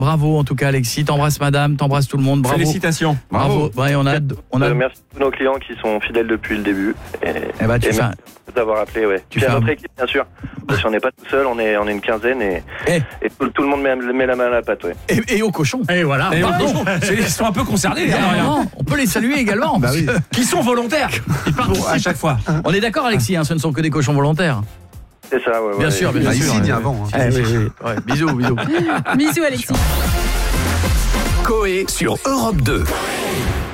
Bravo en tout cas Alexis, t'embrasses madame, t'embrasses tout le monde, bravo. Félicitations. Bravo. Ouais, on a Merci à tous nos clients qui sont fidèles depuis le début. Eh ben, merci d'avoir appelé, ouais. Puis à notre équipe, bien sûr. Parce qu'on n'est pas tout seul, on est une quinzaine et tout le monde met la main à la pâte, ouais. Et aux cochons. Et voilà. Ils sont un peu concernés. On peut les saluer également. Bah oui. Qui sont volontaires. Ils participent à chaque fois. On est d'accord Alexis, ce ne sont que des cochons volontaires. C'est ça, ouais. Bien sûr, bien sûr. Ici, bien avant. Oui. Bisous. Bisous Alexis. Coé sur Europe 2.